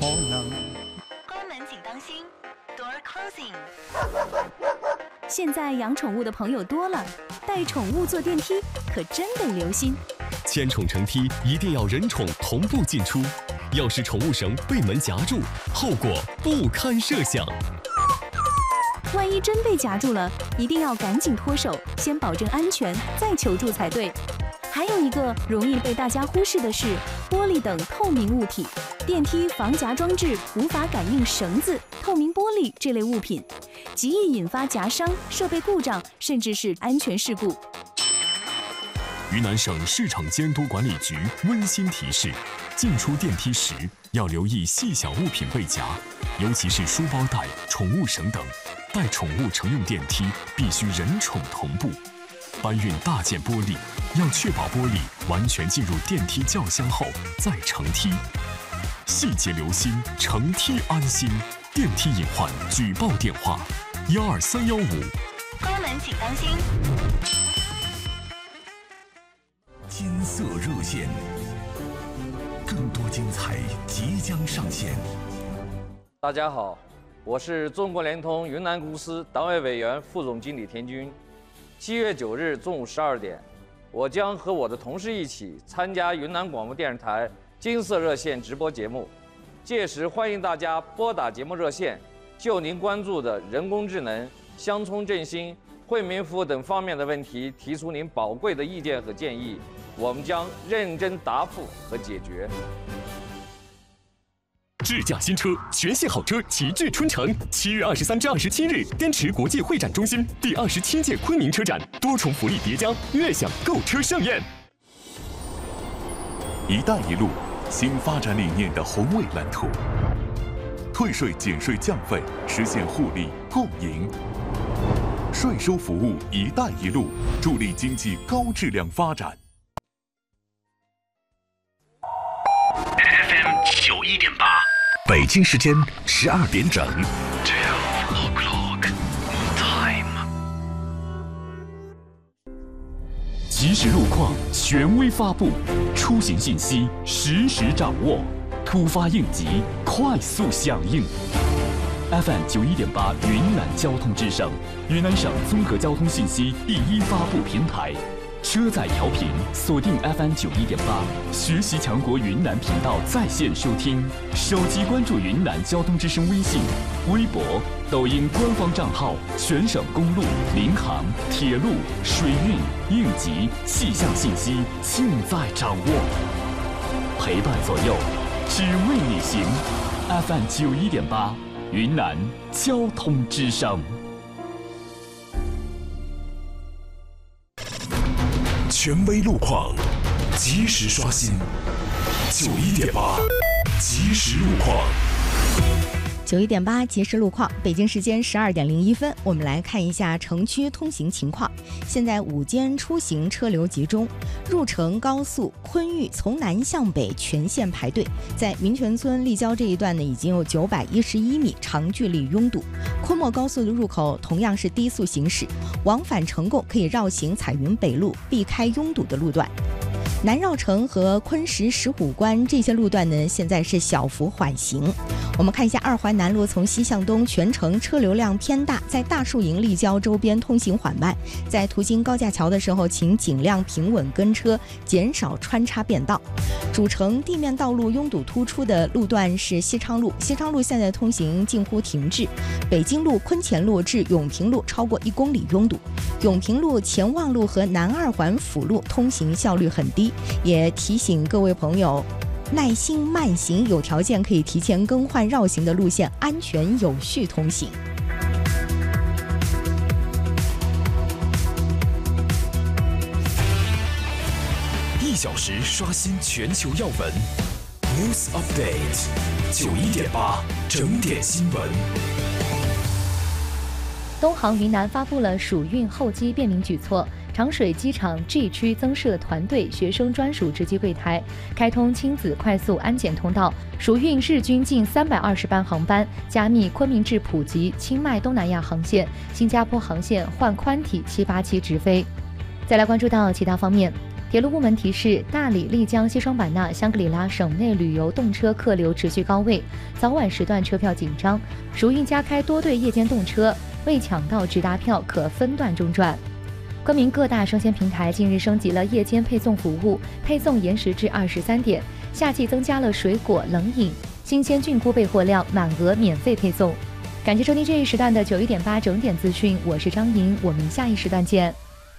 可能。 关门请当心 ，Door closing。 现在养宠物的朋友多了，带宠物坐电梯可真得留心。 牵宠乘梯一定要人宠同步进出，要是宠物绳被门夹住，后果不堪设想。 万一真被夹住了，一定要赶紧脱手，先保证安全，再求助才对。还有一个容易被大家忽视的是，玻璃等透明物体，电梯防夹装置无法感应绳子、透明玻璃这类物品，极易引发夹伤、设备故障，甚至是安全事故。 云南省市场监督管理局温馨提示：进出电梯时要留意细小物品被夹，尤其是书包带、宠物绳等。带宠物乘用电梯必须人宠同步。搬运大件玻璃，要确保玻璃完全进入电梯轿厢后再乘梯。细节留心，乘梯安心。电梯隐患举报电话：12315。 关门请当心。 金色热线，更多精彩即将上线。 大家好，我是中国联通云南公司党委委员、副总经理田军。7月9日中午12点，我将和我的同事一起参加云南广播电视台金色热线直播节目。届时欢迎大家拨打节目热线，就您关注的人工智能、乡村振兴、惠民服务等方面的问题提出您宝贵的意见和建议，我们将认真答复和解决。 智驾新车，全系好车齐聚春城。7月23至27日，滇池国际会展中心第27届昆明车展，多重福利叠加，悦享购车盛宴。 一带一路新发展理念的宏伟蓝图，退税减税降费，实现互利共赢。税收服务一带一路，助力经济高质量发展。 FM 91.8， 北京时间12点整。 12 o'clock time。 即时路况权威发布，出行信息实时掌握，突发应急快速响应。FM 91.8云南交通之声，云南省综合交通信息第一发布平台。车载调频锁定 FM 91.8，学习强国云南频道在线收听，手机关注云南交通之声微信、微博、抖音官方账号，全省公路、民航、铁路、水运、应急、气象信息尽在掌握，陪伴左右，只为你行。FM 91.8，云南交通之声。 权威路况，及时刷新。91.8，即时路况。 91.8即时路况，北京时间12点01分，我们来看一下城区通行情况。现在午间出行车流集中，入城高速昆玉从南向北全线排队，在民权村立交这一段呢，已经有911米，长距离拥堵。昆莫高速的入口同样是低速行驶，往返成贡可以绕行彩云北路，避开拥堵的路段。南绕城和昆石石虎关这些路段呢，现在是小幅缓行。我们看一下二环南路从西向东全程车流量偏大，在大树营立交周边通行缓慢，在途经高架桥的时候，请尽量平稳跟车，减少穿插变道。主城地面道路拥堵突出的路段是西昌路，西昌路现在通行近乎停滞。北京路昆前路至永平路超过1公里拥堵，永平路、前望路和南二环辅路通行效率很低，也提醒各位朋友耐心慢行，有条件可以提前更换绕行的路线，安全有序通行。 1小时刷新全球要闻 ，News Update 91.8整点新闻。 东航云南发布了暑运候机便民举措。长水机场 G 区增设团队学生专属值机柜台，开通亲子快速安检通道，暑运日均近320班航班，加密昆明至普吉、清迈东南亚航线、新加坡航线换宽体787直飞。再来关注到其他方面。 铁路部门提示，大理、丽江、西双版纳、香格里拉省内旅游动车客流持续高位，早晚时段车票紧张，蜀运加开多对夜间动车，未抢到直达票可分段中转。昆明各大生鲜平台近日升级了夜间配送服务，配送延时至23点。夏季增加了水果、冷饮、新鲜菌菇备货量满额免费配送。感谢收听这一时段的91.8整点资讯，我是张莹，我们下一时段见。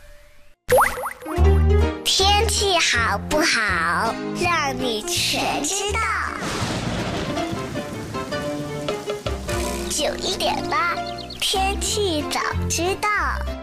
天气好不好，让你全知道。91.8天气早知道。